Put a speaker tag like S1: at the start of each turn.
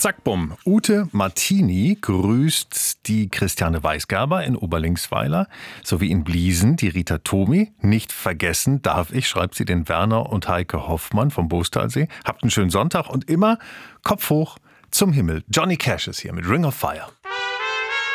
S1: Zack, bumm. Ute Martini grüßt die Christiane Weisgerber in Oberlingsweiler sowie in Bliesen die Rita Tomi. Nicht vergessen darf ich, schreibt sie den Werner und Heike Hoffmann vom Boostalsee. Habt einen schönen Sonntag und immer Kopf hoch zum Himmel. Johnny Cash ist hier mit Ring of Fire.